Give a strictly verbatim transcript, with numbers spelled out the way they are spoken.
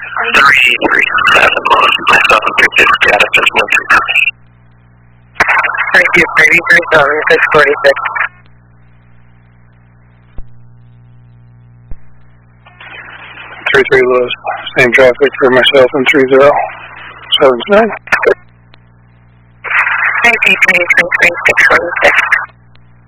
three three seven, myself and three six status is one three three. Thank you, three three seven, six forty-six. three three Lewis, same traffic for myself and three zero seven nine. Thank you, three three three.